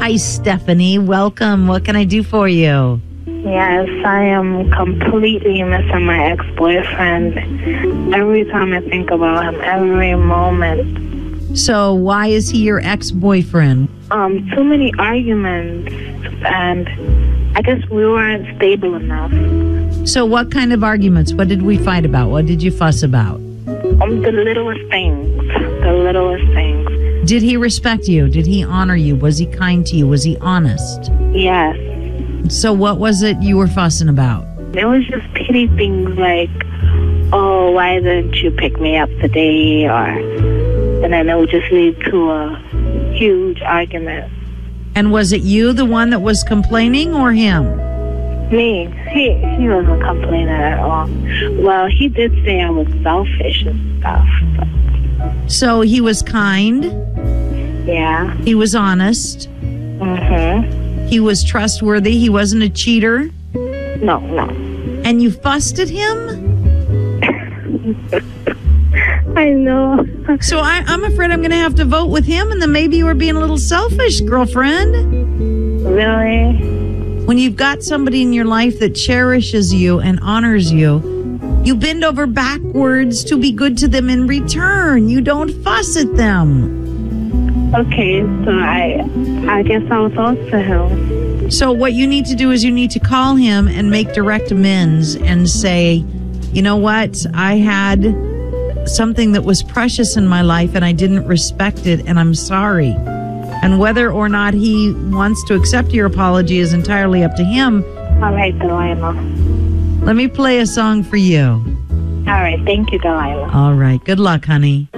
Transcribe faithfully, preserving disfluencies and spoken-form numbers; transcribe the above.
Hi, Stephanie. Welcome. What can I do for you? Yes, I am completely missing my ex-boyfriend. Every time I think about him, every moment. So why is he your ex-boyfriend? Um, too many arguments, and I guess we weren't stable enough. So what kind of arguments? What did we fight about? What did you fuss about? Um, the littlest things. The littlest things. Did he respect you? Did he honor you? Was he kind to you? Was he honest? Yes. So what was it you were fussing about? It was just petty things like, oh, why didn't you pick me up today? Or, and then it would just lead to a huge argument. And was it you, the one that was complaining, or him? Me. He he wasn't complaining at all. Well, he did say I was selfish and stuff. But So he was kind. yeah. He was honest. Mhm. He was trustworthy. He wasn't a cheater. No, no. And you fussed at him? I know. So I, I'm afraid I'm going to have to vote with him, and then maybe you were being a little selfish, girlfriend. Really? When you've got somebody in your life that cherishes you and honors you, you bend over backwards to be good to them in return. You don't fuss at them. Okay, so I I guess I'll talk to him. So what you need to do is you need to call him and make direct amends and say, you know what, I had something that was precious in my life and I didn't respect it, and I'm sorry. And whether or not he wants to accept your apology is entirely up to him. All right, Delilah. Let me play a song for you. All right, thank you, Delilah. All right. Good luck, honey.